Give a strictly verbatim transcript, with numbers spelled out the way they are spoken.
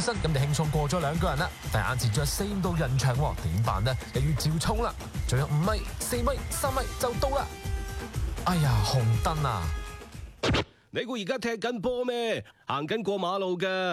身，咁就輕鬆過咗兩個人啦。但係眼前仲有四五道人牆喎，點辦呢？又要照衝啦！仲有五米、四米、三米就到啦！哎呀，紅燈啊！ 你估而家踢緊波咩？行緊過馬路㗎。